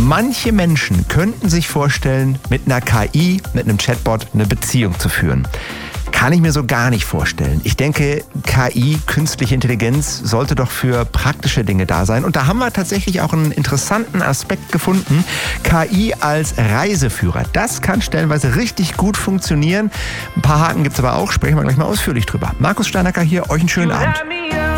Manche Menschen könnten sich vorstellen, mit einer KI, mit einem Chatbot, eine Beziehung zu führen. Kann ich mir so gar nicht vorstellen. Ich denke, KI, künstliche Intelligenz, sollte doch für praktische Dinge da sein. Und da haben wir tatsächlich auch einen interessanten Aspekt gefunden. KI als Reiseführer. Das kann stellenweise richtig gut funktionieren. Ein paar Haken gibt es aber auch. Sprechen wir gleich mal ausführlich drüber. Markus Steinacker hier. Euch einen schönen Abend.